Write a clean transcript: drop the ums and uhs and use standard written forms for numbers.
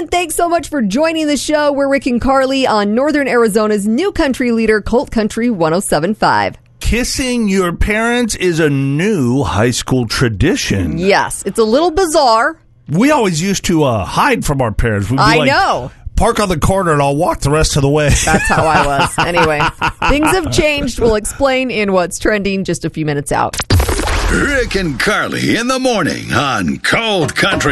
everyone. Thanks so much for joining the show. We're Rick and Carly on Northern Arizona's new country leader, Colt Country 107.5. Kissing your parents is a new high school tradition. Yes, it's a little bizarre. We always used to hide from our parents. We'd be I know. Park on the corner and I'll walk the rest of the way. That's how I was. Anyway, things have changed. We'll explain in What's Trending just a few minutes out. Rick and Carly in the morning on Cold Country